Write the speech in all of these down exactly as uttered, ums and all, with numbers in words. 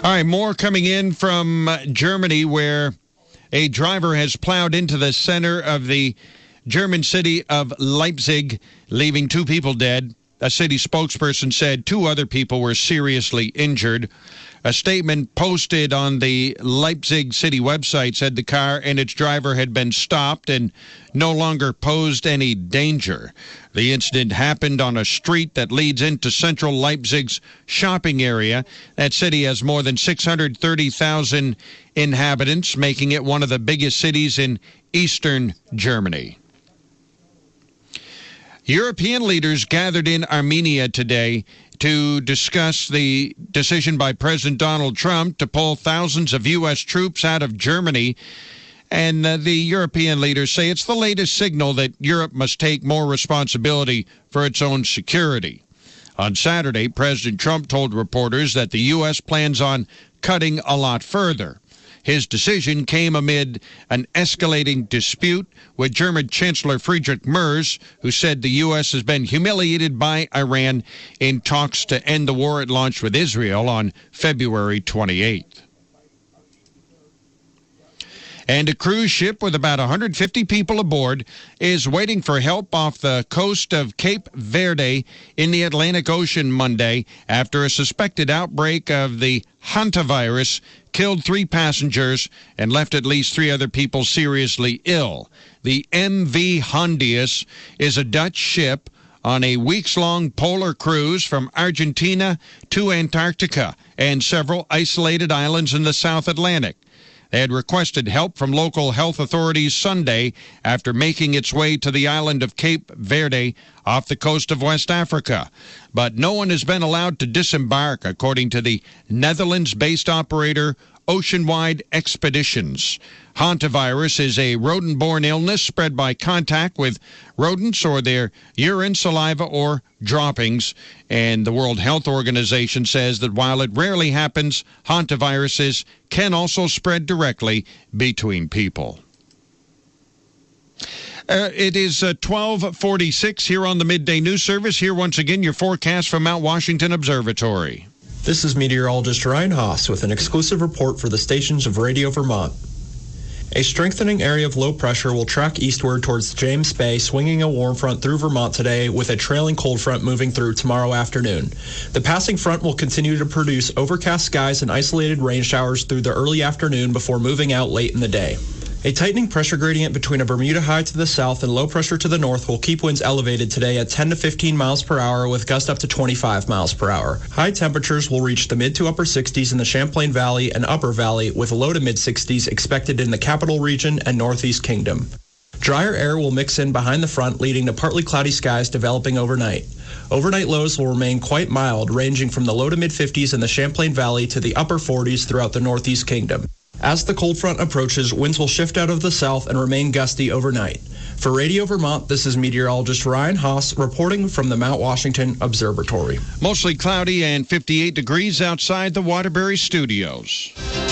All right, more coming in from Germany, where a driver has plowed into the center of the German city of Leipzig, leaving two people dead. A city spokesperson said two other people were seriously injured. A statement posted on the Leipzig city website said the car and its driver had been stopped and no longer posed any danger. The incident happened on a street that leads into central Leipzig's shopping area. That city has more than six hundred thirty thousand inhabitants, making it one of the biggest cities in eastern Germany. European leaders gathered in Armenia today to discuss the decision by President Donald Trump to pull thousands of U S troops out of Germany. And uh, the European leaders say it's the latest signal that Europe must take more responsibility for its own security. On Saturday, President Trump told reporters that the U S plans on cutting a lot further. His decision came amid an escalating dispute with German Chancellor Friedrich Merz, who said the U S has been humiliated by Iran in talks to end the war it launched with Israel on February twenty-eighth. And a cruise ship with about one hundred fifty people aboard is waiting for help off the coast of Cape Verde in the Atlantic Ocean Monday after a suspected outbreak of the hantavirus killed three passengers and left at least three other people seriously ill. The M V Hondius is a Dutch ship on a weeks-long polar cruise from Argentina to Antarctica and several isolated islands in the South Atlantic. They had requested help from local health authorities Sunday after making its way to the island of Cape Verde off the coast of West Africa. But no one has been allowed to disembark, according to the Netherlands-based operator Oceanwide Expeditions. Hantavirus is a rodent-borne illness spread by contact with rodents or their urine, saliva, or droppings. And the World Health Organization says that while it rarely happens, hantaviruses can also spread directly between people. Uh, it is uh, twelve forty-six here on the Midday News Service. Here once again, your forecast from Mount Washington Observatory. This is meteorologist Ryan Haas with an exclusive report for the stations of Radio Vermont. A strengthening area of low pressure will track eastward towards James Bay, swinging a warm front through Vermont today with a trailing cold front moving through tomorrow afternoon. The passing front will continue to produce overcast skies and isolated rain showers through the early afternoon before moving out late in the day. A tightening pressure gradient between a Bermuda high to the south and low pressure to the north will keep winds elevated today at ten to fifteen miles per hour with gusts up to twenty-five miles per hour. High temperatures will reach the mid to upper sixties in the Champlain Valley and Upper Valley with low to mid sixties expected in the Capital Region and Northeast Kingdom. Drier air will mix in behind the front, leading to partly cloudy skies developing overnight. Overnight lows will remain quite mild, ranging from the low to mid fifties in the Champlain Valley to the upper forties throughout the Northeast Kingdom. As the cold front approaches, winds will shift out of the south and remain gusty overnight. For Radio Vermont, this is meteorologist Ryan Haas reporting from the Mount Washington Observatory. Mostly cloudy and fifty-eight degrees outside the Waterbury Studios.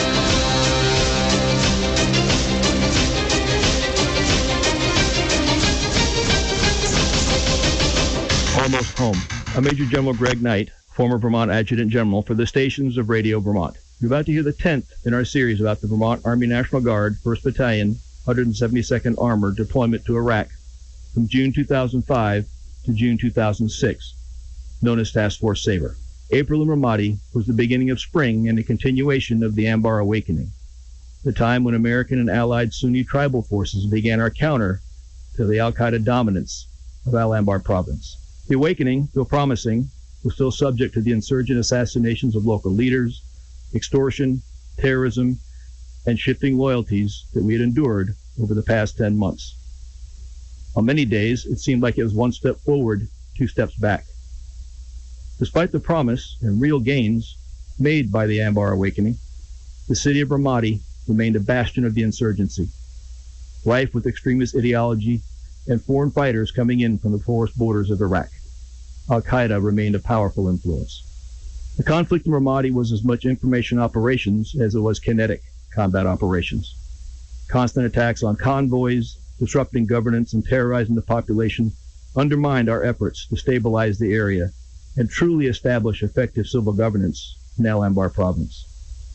Almost home. I'm Major General Greg Knight, former Vermont Adjutant General for the stations of Radio Vermont. You're about to hear the tenth in our series about the Vermont Army National Guard, first Battalion, one hundred seventy-second Armored deployment to Iraq from June two thousand five to June two thousand six, known as Task Force Sabre. April in Ramadi was the beginning of spring and a continuation of the Anbar Awakening, the time when American and allied Sunni tribal forces began our counter to the al-Qaeda dominance of Al-Anbar province. The awakening, though promising, was still subject to the insurgent assassinations of local leaders, extortion, terrorism, and shifting loyalties that we had endured over the past ten months. On many days, it seemed like it was one step forward, two steps back. Despite the promise and real gains made by the Anbar Awakening, the city of Ramadi remained a bastion of the insurgency, rife with extremist ideology and foreign fighters coming in from the porous borders of Iraq. Al-Qaeda remained a powerful influence. The conflict in Ramadi was as much information operations as it was kinetic combat operations. Constant attacks on convoys, disrupting governance and terrorizing the population undermined our efforts to stabilize the area and truly establish effective civil governance in Al-Anbar province.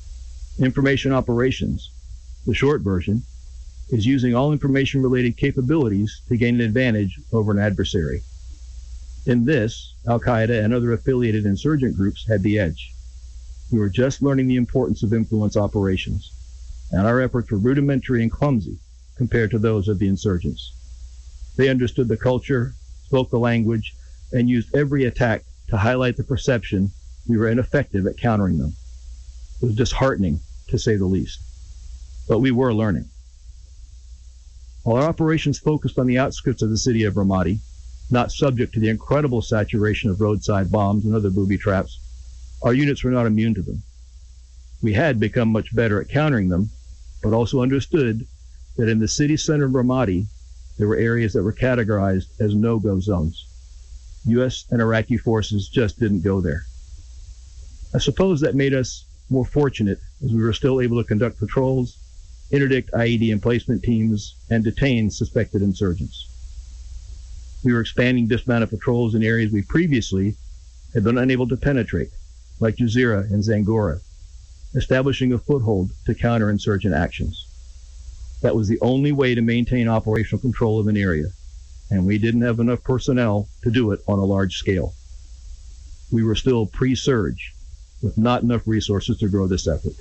Information operations, the short version, is using all information-related capabilities to gain an advantage over an adversary. In this, Al-Qaeda and other affiliated insurgent groups had the edge. We were just learning the importance of influence operations, and our efforts were rudimentary and clumsy compared to those of the insurgents. They understood the culture, spoke the language, and used every attack to highlight the perception we were ineffective at countering them. It was disheartening, to say the least. But we were learning. While our operations focused on the outskirts of the city of Ramadi, not subject to the incredible saturation of roadside bombs and other booby traps, our units were not immune to them. We had become much better at countering them, but also understood that in the city center of Ramadi, there were areas that were categorized as no-go zones. U S and Iraqi forces just didn't go there. I suppose that made us more fortunate, as we were still able to conduct patrols, interdict I E D emplacement teams, and detain suspected insurgents. We were expanding dismounted patrols in areas we previously had been unable to penetrate, like Jazeera and Zangora, establishing a foothold to counter insurgent actions. That was the only way to maintain operational control of an area, and we didn't have enough personnel to do it on a large scale. We were still pre-surge, with not enough resources to grow this effort.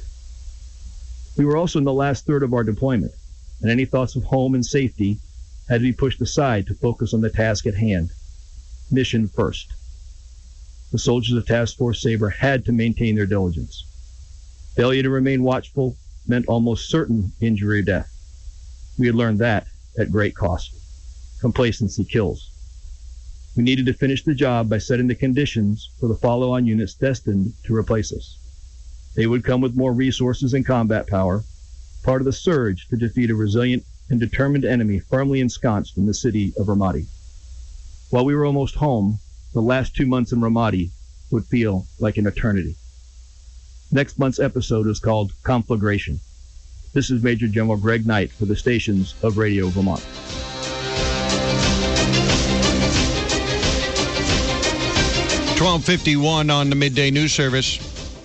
We were also in the last third of our deployment, and any thoughts of home and safety had to be pushed aside to focus on the task at hand. Mission first. The soldiers of Task Force Sabre had to maintain their diligence. Failure to remain watchful meant almost certain injury or death. We had learned that at great cost. Complacency kills. We needed to finish the job by setting the conditions for the follow-on units destined to replace us. They would come with more resources and combat power, part of the surge to defeat a resilient and determined enemy firmly ensconced in the city of Ramadi. While we were almost home, the last two months in Ramadi would feel like an eternity. Next month's episode is called Conflagration. This is Major General Greg Knight for the stations of Radio Vermont. twelve fifty-one on the midday news service.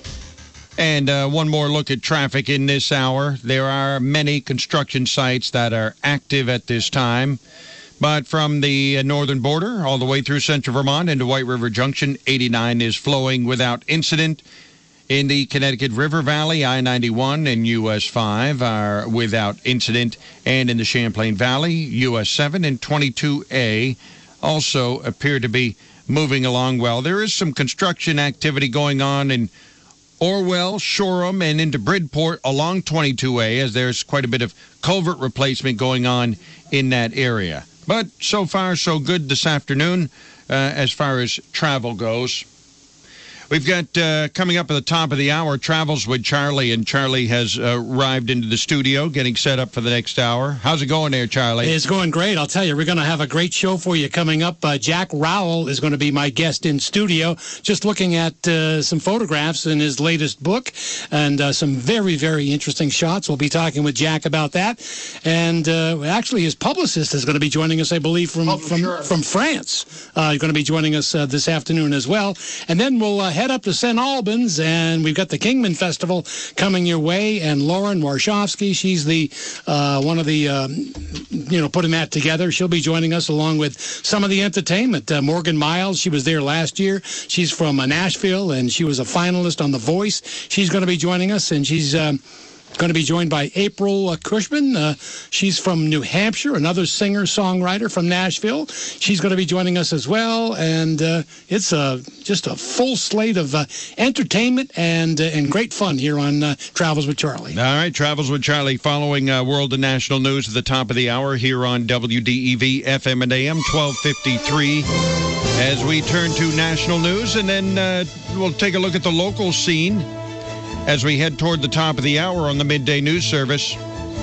And uh, one more look at traffic in this hour. There are many construction sites that are active at this time. But from the northern border all the way through central Vermont into White River Junction, eighty-nine is flowing without incident. In the Connecticut River Valley, I ninety-one and U S five are without incident. And in the Champlain Valley, U S seven and twenty-two A also appear to be moving along well. There is some construction activity going on in Orwell, Shoreham, and into Bridport along twenty-two A, as there's quite a bit of culvert replacement going on in that area. But so far, so good this afternoon uh, as far as travel goes. We've got, uh, coming up at the top of the hour, Travels with Charlie, and Charlie has uh, arrived into the studio, getting set up for the next hour. How's it going there, Charlie? It's going great. I'll tell you, we're going to have a great show for you coming up. Uh, Jack Rowell is going to be my guest in studio, just looking at uh, some photographs in his latest book, and uh, some very, very interesting shots. We'll be talking with Jack about that. And uh, actually, his publicist is going to be joining us, I believe, from, from, sure. from France. Uh, he's going to be joining us uh, this afternoon as well. And then we'll uh, head up to Saint Albans, and we've got the Kingman Festival coming your way, and Lauren Warshawski, she's the uh, one of the, um, you know, putting that together. She'll be joining us along with some of the entertainment. Uh, Morgan Miles, she was there last year. She's from uh, Nashville, and she was a finalist on The Voice. She's going to be joining us, and she's... Um, going to be joined by April uh, Cushman. Uh, she's from New Hampshire, another singer-songwriter from Nashville. She's going to be joining us as well, and uh, it's a, just a full slate of uh, entertainment and uh, and great fun here on uh, Travels with Charlie. All right, Travels with Charlie, following uh, world and national news at the top of the hour here on W D E V F M and A M twelve fifty-three. As we turn to national news, and then uh, we'll take a look at the local scene as we head toward the top of the hour on the midday news service.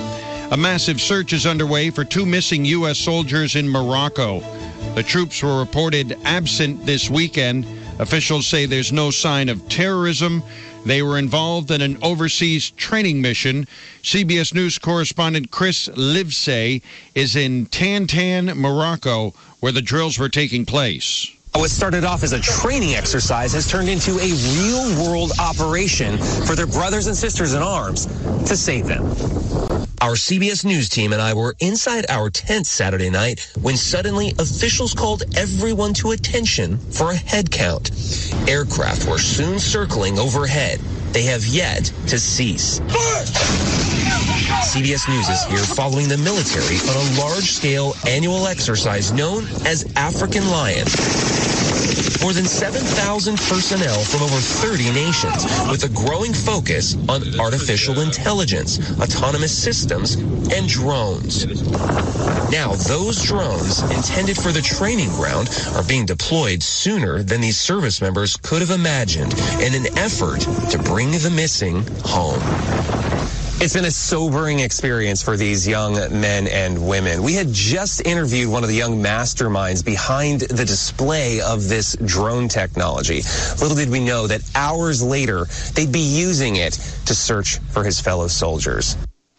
A massive search is underway for two missing U S soldiers in Morocco. The troops were reported absent this weekend. Officials say there's no sign of terrorism. They were involved in an overseas training mission. C B S News correspondent Chris Livesey is in Tantan, Morocco, where the drills were taking place. What started off as a training exercise has turned into a real-world operation for their brothers and sisters in arms to save them. Our C B S News team and I were inside our tent Saturday night when suddenly officials called everyone to attention for a head count. Aircraft were soon circling overhead. They have yet to cease. C B S News is here following the military on a large-scale annual exercise known as African Lion. More than seven thousand personnel from over thirty nations with a growing focus on artificial intelligence, autonomous systems, and drones. Now, those drones intended for the training ground are being deployed sooner than these service members could have imagined in an effort to bring the missing home. It's been a sobering experience for these young men and women. We had just interviewed one of the young masterminds behind the display of this drone technology. Little did we know that hours later, they'd be using it to search for his fellow soldiers.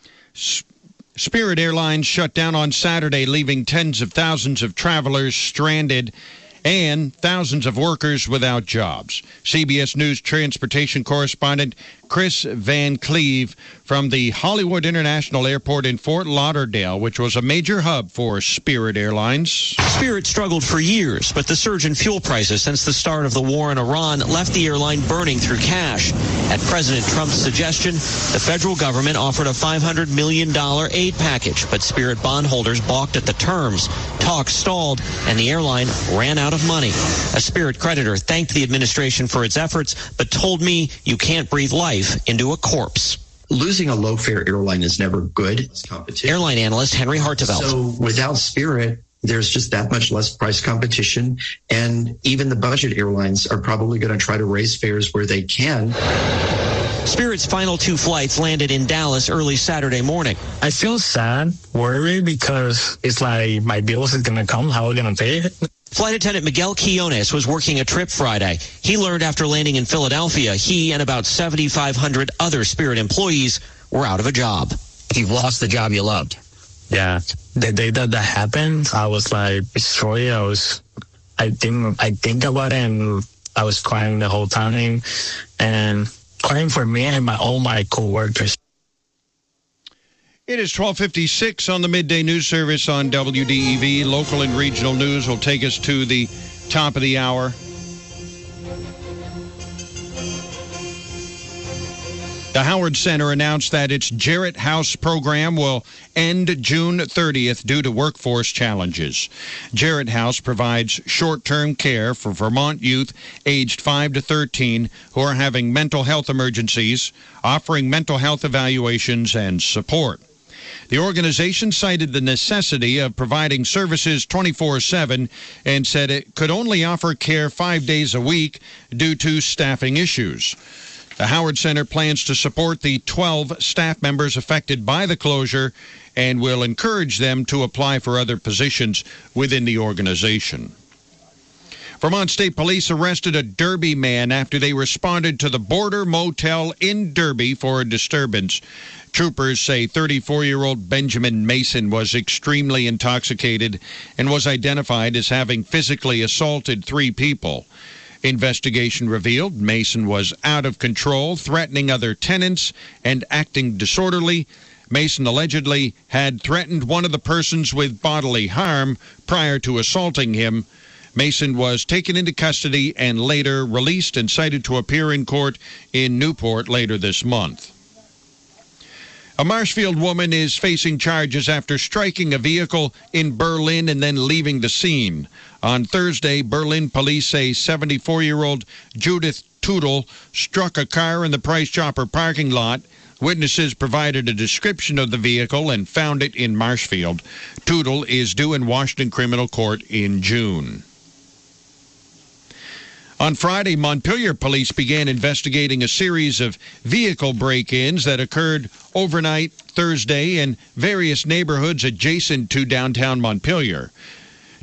Spirit Airlines shut down on Saturday, leaving tens of thousands of travelers stranded and thousands of workers without jobs. C B S News transportation correspondent Chris Van Cleve from the Hollywood International Airport in Fort Lauderdale, which was a major hub for Spirit Airlines. Spirit struggled for years, but the surge in fuel prices since the start of the war in Iran left the airline burning through cash. At President Trump's suggestion, the federal government offered a five hundred million dollars aid package, but Spirit bondholders balked at the terms. Talks stalled, and the airline ran out of money. A Spirit creditor thanked the administration for its efforts, but told me you can't breathe life into a corpse. Losing a low-fare airline is never good. It's competition. Airline analyst Henry Hartevelt. So without Spirit, there's just that much less price competition, and even the budget airlines are probably going to try to raise fares where they can. Spirit's final two flights landed in Dallas early Saturday morning. I feel sad, worried, because it's like my bills is going to come. How are we going to pay it? Flight attendant Miguel Quiones was working a trip Friday. He learned after landing in Philadelphia, he and about seventy-five hundred other Spirit employees were out of a job. You've lost the job you loved. Yeah. The day that that happened, I was like destroyed. I was, I think, I think about it, and I was crying the whole time, and crying for me and my all my coworkers. It is twelve fifty-six on the Midday News Service on W D E V. Local and regional news will take us to the top of the hour. The Howard Center announced that its Jarrett House program will end June thirtieth due to workforce challenges. Jarrett House provides short-term care for Vermont youth aged five to thirteen who are having mental health emergencies, offering mental health evaluations and support. The organization cited the necessity of providing services twenty-four seven and said it could only offer care five days a week due to staffing issues. The Howard Center plans to support the twelve staff members affected by the closure and will encourage them to apply for other positions within the organization. Vermont State Police arrested a Derby man after they responded to the Border Motel in Derby for a disturbance. Troopers say thirty-four-year-old Benjamin Mason was extremely intoxicated and was identified as having physically assaulted three people. Investigation revealed Mason was out of control, threatening other tenants and acting disorderly. Mason allegedly had threatened one of the persons with bodily harm prior to assaulting him. Mason was taken into custody and later released and cited to appear in court in Newport later this month. A Marshfield woman is facing charges after striking a vehicle in Berlin and then leaving the scene. On Thursday, Berlin police say seventy-four-year-old Judith Tudel struck a car in the Price Chopper parking lot. Witnesses provided a description of the vehicle and found it in Marshfield. Tudel is due in Washington Criminal Court in June. On Friday, Montpelier police began investigating a series of vehicle break-ins that occurred overnight Thursday in various neighborhoods adjacent to downtown Montpelier.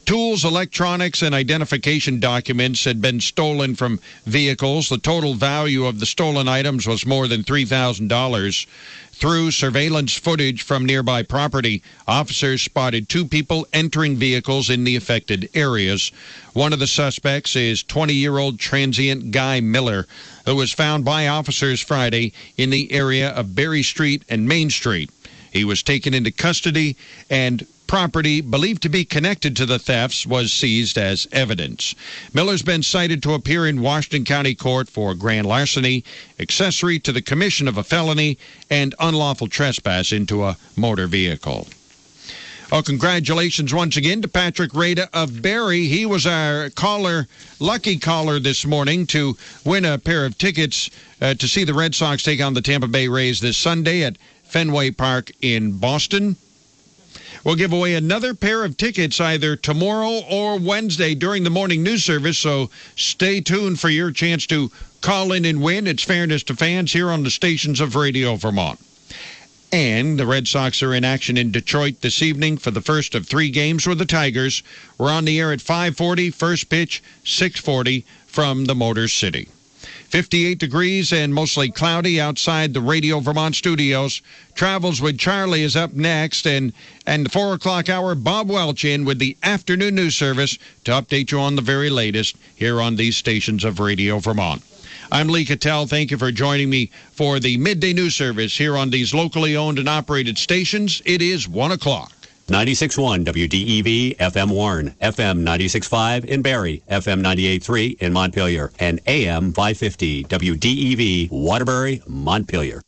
Tools, electronics, and identification documents had been stolen from vehicles. The total value of the stolen items was more than three thousand dollars. Through surveillance footage from nearby property, officers spotted two people entering vehicles in the affected areas. One of the suspects is twenty-year-old transient Guy Miller, who was found by officers Friday in the area of Berry Street and Main Street. He was taken into custody, and property believed to be connected to the thefts was seized as evidence. Miller's been cited to appear in Washington County Court for grand larceny, accessory to the commission of a felony, and unlawful trespass into a motor vehicle. Oh, congratulations once again to Patrick Rada of Barrie. He was our caller, lucky caller this morning to win a pair of tickets uh, to see the Red Sox take on the Tampa Bay Rays this Sunday at Fenway Park in Boston. We'll give away another pair of tickets either tomorrow or Wednesday during the morning news service, so stay tuned for your chance to call in and win. It's Fairness to Fans here on the stations of Radio Vermont. And the Red Sox are in action in Detroit this evening for the first of three games with the Tigers. We're on the air at five forty, first pitch, six forty from the Motor City. fifty-eight degrees and mostly cloudy outside the Radio Vermont studios. Travels with Charlie is up next, and and the four o'clock hour, Bob Welch in with the afternoon news service to update you on the very latest here on these stations of Radio Vermont. I'm Lee Cattell. Thank you for joining me for the midday news service here on these locally owned and operated stations. It is one o'clock. ninety-six point one W D E V, F M Warren, F M ninety-six point five in Barrie, F M ninety-eight point three in Montpelier, and A M five fifty W D E V, Waterbury, Montpelier.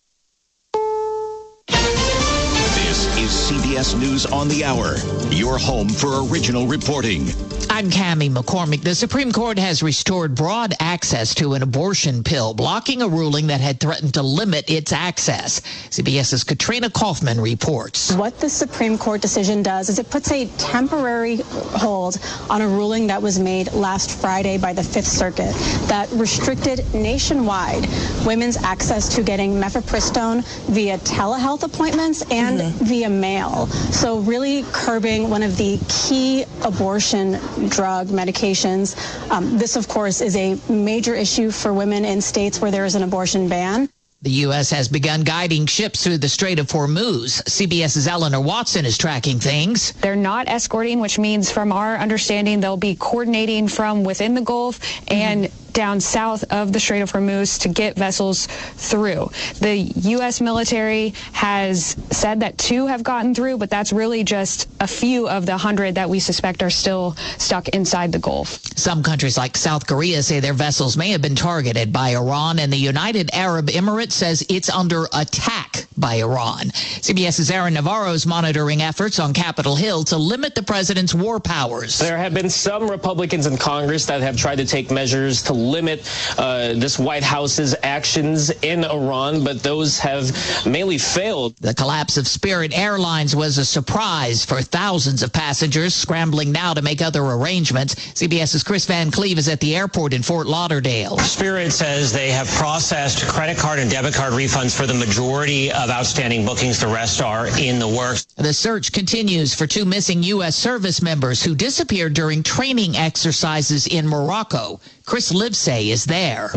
This is C B S News on the Hour, your home for original reporting. I'm Cammie McCormick. The Supreme Court has restored broad access to an abortion pill, blocking a ruling that had threatened to limit its access. CBS's Katrina Kaufman reports. What the Supreme Court decision does is it puts a temporary hold on a ruling that was made last Friday by the Fifth Circuit that restricted nationwide women's access to getting mifepristone via telehealth appointments and mm-hmm. via mail. So really curbing one of the key abortion drug medications. Um, this, of course, is a major issue for women in states where there is an abortion ban. The U S has begun guiding ships through the Strait of Hormuz. CBS's Eleanor Watson is tracking things. They're not escorting, which means from our understanding, they'll be coordinating from within the Gulf and mm-hmm. down south of the Strait of Hormuz to get vessels through. The U S military has said that two have gotten through, but that's really just a few of the hundred that we suspect are still stuck inside the Gulf. Some countries like South Korea say their vessels may have been targeted by Iran, and the United Arab Emirates says it's under attack by Iran. CBS's Aaron Navarro is monitoring efforts on Capitol Hill to limit the president's war powers. There have been some Republicans in Congress that have tried to take measures to limit uh, this White House's actions in Iran, but those have mainly failed. The collapse of Spirit Airlines was a surprise for thousands of passengers scrambling now to make other arrangements. CBS's Chris Van Cleve is at the airport in Fort Lauderdale. Spirit says they have processed credit card and debit card refunds for the majority of outstanding bookings. The rest are in the works. The search continues for two missing U S service members who disappeared during training exercises in Morocco. Chris Livesay is there.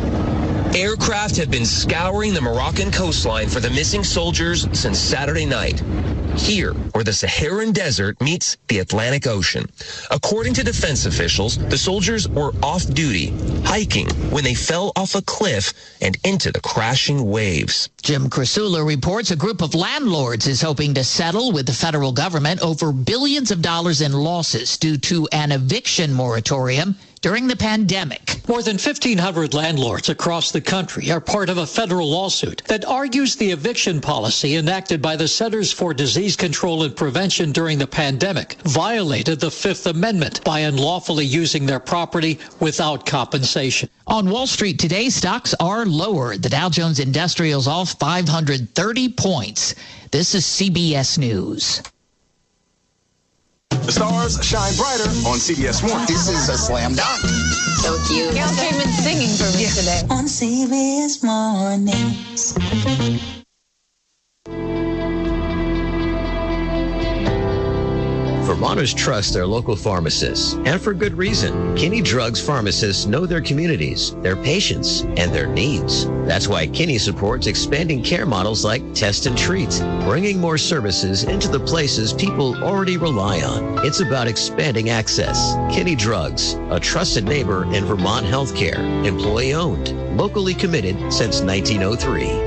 Aircraft have been scouring the Moroccan coastline for the missing soldiers since Saturday night. Here, where the Saharan Desert meets the Atlantic Ocean. According to defense officials, the soldiers were off duty, hiking, when they fell off a cliff and into the crashing waves. Jim Krasula reports a group of landlords is hoping to settle with the federal government over billions of dollars in losses due to an eviction moratorium during the pandemic. More than fifteen hundred landlords across the country are part of a federal lawsuit that argues the eviction policy enacted by the Centers for Disease Control and Prevention during the pandemic violated the Fifth Amendment by unlawfully using their property without compensation. On Wall Street today, stocks are lower. The Dow Jones Industrial's off five hundred thirty points. This is C B S News. The stars shine brighter on C B S Morning. This is a slam dunk. So cute. Gail came in singing for me yeah. today. On C B S Mornings. For Vermonters trust their local pharmacists, and for good reason. Kinney Drugs pharmacists know their communities, their patients, and their needs. That's why Kinney supports expanding care models like Test and Treat, bringing more services into the places people already rely on. It's about expanding access. Kinney Drugs, a trusted neighbor in Vermont healthcare, employee-owned, locally committed since nineteen oh three.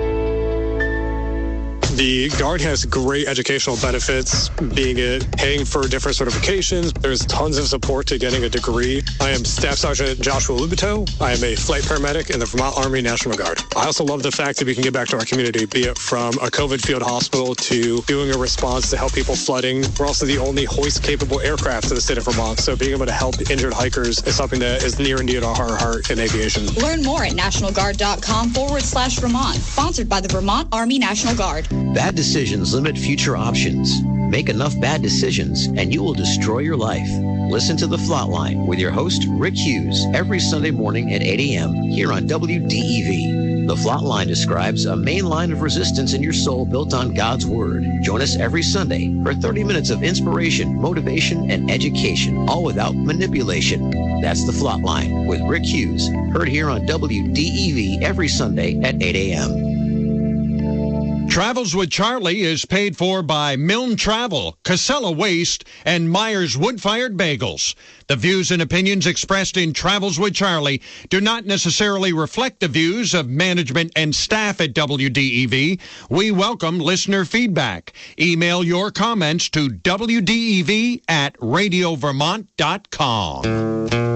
The Guard has great educational benefits, being it paying for different certifications. There's tons of support to getting a degree. I am Staff Sergeant Joshua Lubito. I am a flight paramedic in the Vermont Army National Guard. I also love the fact that we can give back to our community, be it from a COVID field hospital to doing a response to help people flooding. We're also the only hoist-capable aircraft in the state of Vermont, so being able to help injured hikers is something that is near and dear to our heart in aviation. Learn more at nationalguard.com forward slash Vermont. Sponsored by the Vermont Army National Guard. Bad decisions limit future options. Make enough bad decisions and you will destroy your life. Listen to The Flatline with your host, Rick Hughes, every Sunday morning at eight a.m. here on W D E V. The Flatline describes a main line of resistance in your soul built on God's Word. Join us every Sunday for thirty minutes of inspiration, motivation, and education, all without manipulation. That's The Flatline with Rick Hughes, heard here on W D E V every Sunday at eight a.m. Travels with Charlie is paid for by Milne Travel, Casella Waste, and Myers Wood-Fired Bagels. The views and opinions expressed in Travels with Charlie do not necessarily reflect the views of management and staff at W D E V. We welcome listener feedback. Email your comments to W D E V at radio vermont dot com.